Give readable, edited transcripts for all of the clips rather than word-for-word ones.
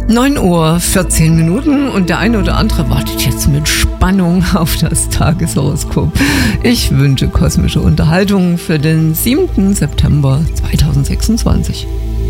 9:14 und der eine oder andere wartet jetzt mit Spannung auf das Tageshoroskop. Ich wünsche kosmische Unterhaltung für den 7. September 2026.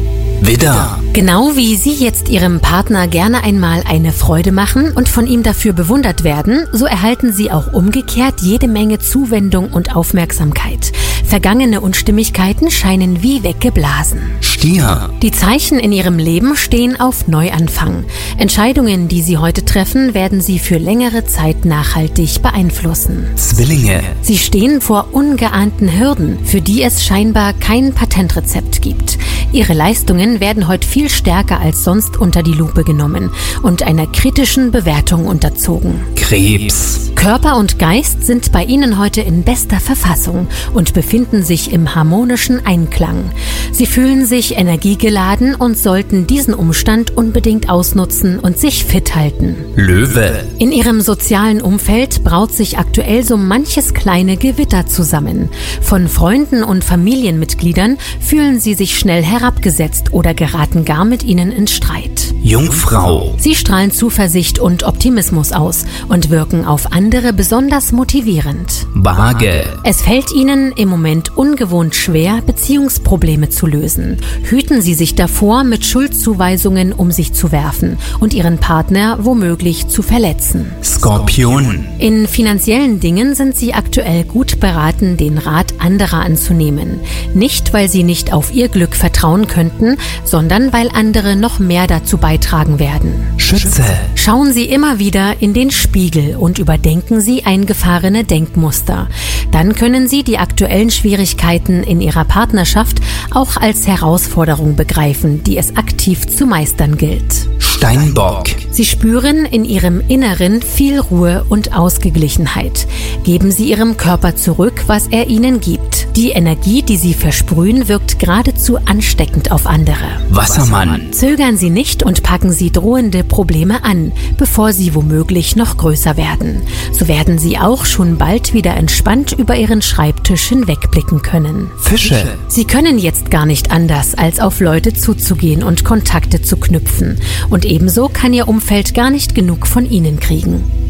Widder. Genau wie Sie jetzt Ihrem Partner gerne einmal eine Freude machen und von ihm dafür bewundert werden, so erhalten Sie auch umgekehrt jede Menge Zuwendung und Aufmerksamkeit. Vergangene Unstimmigkeiten scheinen wie weggeblasen. Stier. Die Zeichen in Ihrem Leben stehen auf Neuanfang. Entscheidungen, die Sie heute treffen, werden Sie für längere Zeit nachhaltig beeinflussen. Zwillinge. Sie stehen vor ungeahnten Hürden, für die es scheinbar kein Patentrezept gibt. Ihre Leistungen werden heute viel stärker als sonst unter die Lupe genommen und einer kritischen Bewertung unterzogen. Krebs. Körper und Geist sind bei Ihnen heute in bester Verfassung und befinden sich im harmonischen Einklang. Sie fühlen sich energiegeladen und sollten diesen Umstand unbedingt ausnutzen und sich fit halten. Löwe. In Ihrem sozialen Umfeld braut sich aktuell so manches kleine Gewitter zusammen. Von Freunden und Familienmitgliedern fühlen Sie sich schnell herabgesetzt oder geraten gar mit Ihnen in Streit. Jungfrau. Sie strahlen Zuversicht und Optimismus aus und wirken auf andere besonders motivierend. Waage. Es fällt Ihnen im Moment ungewohnt schwer, Beziehungsprobleme zu lösen. Hüten Sie sich davor, mit Schuldzuweisungen um sich zu werfen und Ihren Partner womöglich zu verletzen. Skorpion. In finanziellen Dingen sind Sie aktuell gut beraten, den Rat anderer anzunehmen. Nicht, weil Sie nicht auf Ihr Glück vertrauen könnten, sondern weil andere noch mehr dazu beitragen werden. Schütze. Schauen Sie immer wieder in den Spiegel und überdenken Sie eingefahrene Denkmuster. Dann können Sie die aktuellen Schwierigkeiten in Ihrer Partnerschaft auch als Herausforderung begreifen, die es aktiv zu meistern gilt. Steinbock. Sie spüren in Ihrem Inneren viel Ruhe und Ausgeglichenheit. Geben Sie Ihrem Körper zurück, was er Ihnen gibt. Die Energie, die Sie versprühen, wirkt geradezu ansteckend auf andere. Wassermann. Zögern Sie nicht und packen Sie drohende Probleme an, bevor sie womöglich noch größer werden. So werden Sie auch schon bald wieder entspannt über Ihren Schreibtisch hinwegblicken können. Fische. Sie können jetzt gar nicht anders, als auf Leute zuzugehen und Kontakte zu knüpfen. Und ebenso kann Ihr Umfeld gar nicht genug von Ihnen kriegen.